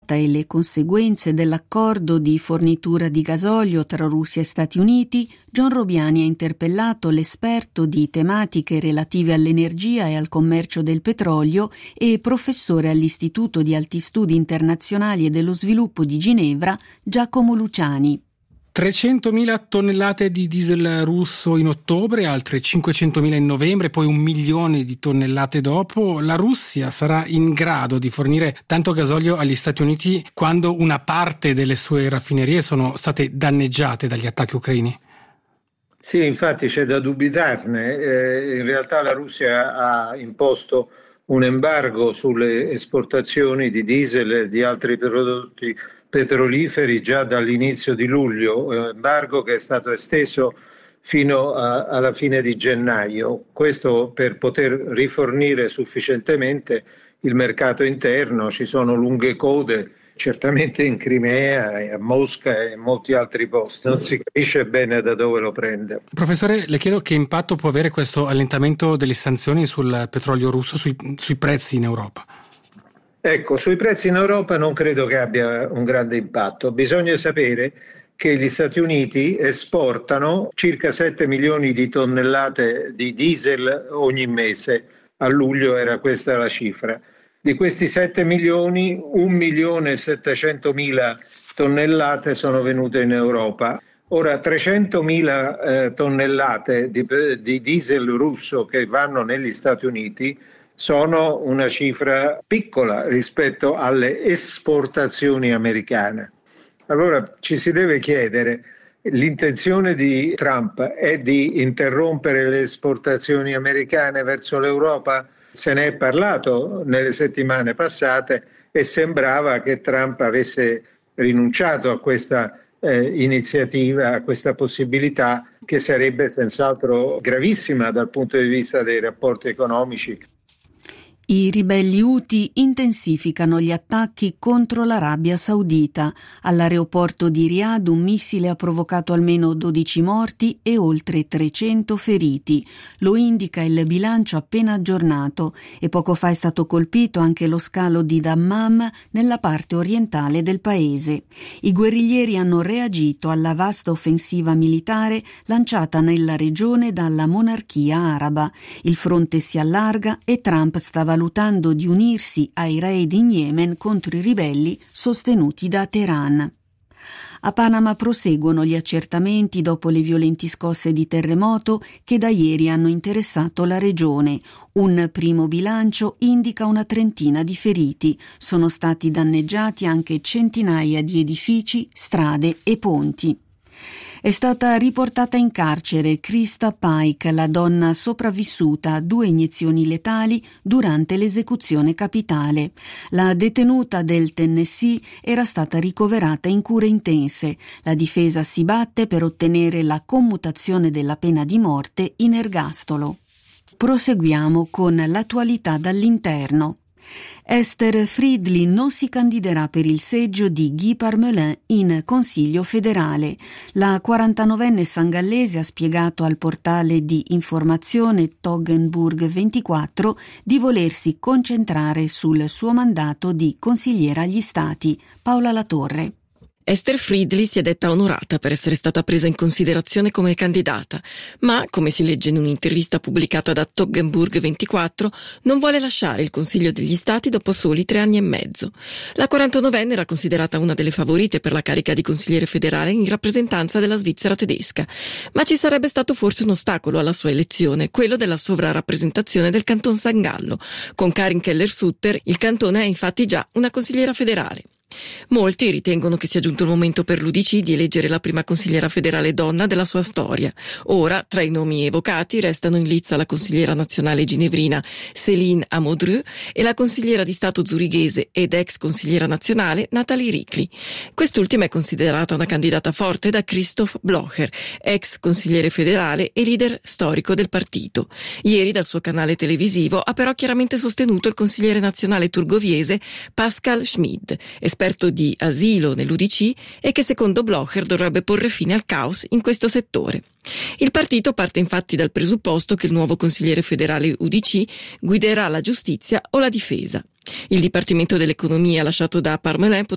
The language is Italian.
portata e le conseguenze dell'accordo di fornitura di gasolio tra Russia e Stati Uniti, John Robiani ha interpellato l'esperto di tematiche relative all'energia e al commercio del petrolio e professore all'Istituto di Alti Studi Internazionali e dello Sviluppo di Ginevra, Giacomo Luciani. 300.000 tonnellate di diesel russo in ottobre, altre 500.000 in novembre, poi 1 milione di tonnellate dopo. La Russia sarà in grado di fornire tanto gasolio agli Stati Uniti quando una parte delle sue raffinerie sono state danneggiate dagli attacchi ucraini? Sì, infatti c'è da dubitarne. In realtà la Russia ha imposto un embargo sulle esportazioni di diesel e di altri prodotti petroliferi già dall'inizio di luglio, embargo che è stato esteso fino alla fine di gennaio. Questo per poter rifornire sufficientemente il mercato interno. Ci sono lunghe code, certamente in Crimea e a Mosca e in molti altri posti. Non si capisce bene da dove lo prende. Professore, le chiedo che impatto può avere questo allentamento delle sanzioni sul petrolio russo sui prezzi in Europa? Ecco, sui prezzi in Europa non credo che abbia un grande impatto. Bisogna sapere che gli Stati Uniti esportano circa 7 milioni di tonnellate di diesel ogni mese. A luglio era questa la cifra. Di questi 7 milioni, 1.700.000 tonnellate sono venute in Europa. Ora, 300.000 tonnellate di diesel russo che vanno negli Stati Uniti sono una cifra piccola rispetto alle esportazioni americane. Allora ci si deve chiedere, l'intenzione di Trump è di interrompere le esportazioni americane verso l'Europa? Se ne è parlato nelle settimane passate e sembrava che Trump avesse rinunciato a questa iniziativa, a questa possibilità che sarebbe senz'altro gravissima dal punto di vista dei rapporti economici. I ribelli Houthi intensificano gli attacchi contro l'Arabia Saudita. All'aeroporto di Riyadh un missile ha provocato almeno 12 morti e oltre 300 feriti. Lo indica il bilancio appena aggiornato e poco fa è stato colpito anche lo scalo di Dammam nella parte orientale del paese. I guerriglieri hanno reagito alla vasta offensiva militare lanciata nella regione dalla monarchia araba. Il fronte si allarga e Trump sta valutando di unirsi ai raid in Yemen contro i ribelli sostenuti da Teheran. A Panama proseguono gli accertamenti dopo le violenti scosse di terremoto che da ieri hanno interessato la regione. Un primo bilancio indica una trentina di feriti. Sono stati danneggiati anche centinaia di edifici, strade e ponti. È stata riportata in carcere Krista Pike, la donna sopravvissuta a 2 iniezioni letali durante l'esecuzione capitale. La detenuta del Tennessee era stata ricoverata in cure intense. La difesa si batte per ottenere la commutazione della pena di morte in ergastolo. Proseguiamo con l'attualità dall'interno. Esther Friedli non si candiderà per il seggio di Guy Parmelin in Consiglio federale. La 49enne sangallese ha spiegato al portale di informazione Toggenburg 24 di volersi concentrare sul suo mandato di consigliera agli Stati. Paola Latorre. Esther Friedli si è detta onorata per essere stata presa in considerazione come candidata, ma, come si legge in un'intervista pubblicata da Toggenburg 24, non vuole lasciare il Consiglio degli Stati dopo soli 3 anni e mezzo. La 49enne era considerata una delle favorite per la carica di consigliere federale in rappresentanza della Svizzera tedesca, ma ci sarebbe stato forse un ostacolo alla sua elezione, quello della sovrarappresentazione del Canton San Gallo. Con Karin Keller-Sutter il cantone è infatti già una consigliera federale. Molti ritengono che sia giunto il momento per l'UDC di eleggere la prima consigliera federale donna della sua storia. Ora, tra i nomi evocati, restano in lizza la consigliera nazionale ginevrina Céline Amodreux e la consigliera di Stato zurighese ed ex consigliera nazionale Nathalie Ricli. Quest'ultima è considerata una candidata forte da Christoph Blocher, ex consigliere federale e leader storico del partito. Ieri dal suo canale televisivo ha però chiaramente sostenuto il consigliere nazionale turgoviese Pascal Schmid, esperto di asilo nell'UDC e che secondo Blocher dovrebbe porre fine al caos in questo settore. Il partito parte infatti dal presupposto che il nuovo consigliere federale UDC guiderà la giustizia o la difesa. Il Dipartimento dell'Economia lasciato da Parmelin